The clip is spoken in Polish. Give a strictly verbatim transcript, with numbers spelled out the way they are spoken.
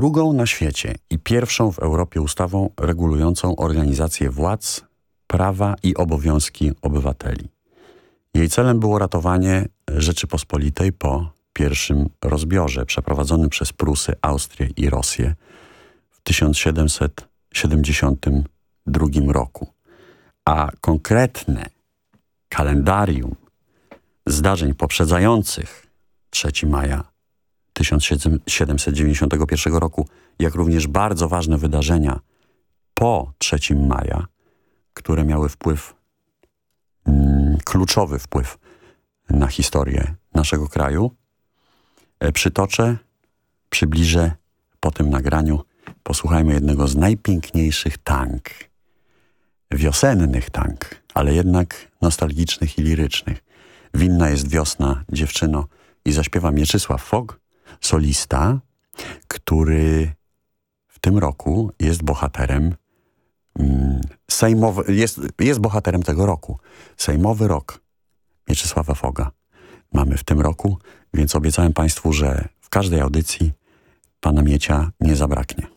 drugą na świecie i pierwszą w Europie ustawą regulującą organizację władz, prawa i obowiązki obywateli. Jej celem było ratowanie Rzeczypospolitej po pierwszym rozbiorze przeprowadzonym przez Prusy, Austrię i Rosję w tysiąc siedemset siedemdziesiątym drugim roku. A konkretne kalendarium zdarzeń poprzedzających trzeciego maja tysiąc siedemset dziewięćdziesiątego pierwszego roku, jak również bardzo ważne wydarzenia po trzeciego maja, które miały wpływ, mm, kluczowy wpływ na historię naszego kraju, e, przytoczę, przybliżę po tym nagraniu. Posłuchajmy jednego z najpiękniejszych tank, wiosennych tank, ale jednak nostalgicznych i lirycznych. Winna jest wiosna, dziewczyno, i zaśpiewa Mieczysław Fok, solista, który w tym roku jest bohaterem mm, sejmowy, jest, jest bohaterem tego roku. Sejmowy rok Mieczysława Foga mamy w tym roku, więc obiecałem Państwu, że w każdej audycji pana Miecia nie zabraknie.